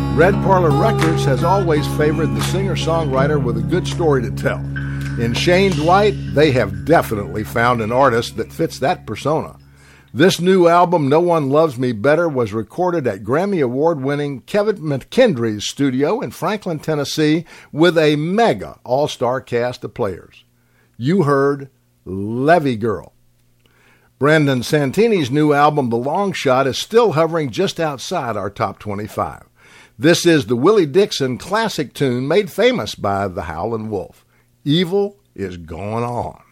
Red Parlor Records has always favored the singer-songwriter with a good story to tell. In Shane Dwight, they have definitely found an artist that fits that persona. This new album, No One Loves Me Better, was recorded at Grammy Award-winning Kevin McKendry's studio in Franklin, Tennessee, with a mega all-star cast of players. You heard Levee Girl. Brandon Santini's new album, The Long Shot, is still hovering just outside our top 25. This is the Willie Dixon classic tune made famous by the Howlin' Wolf. Evil is Going On.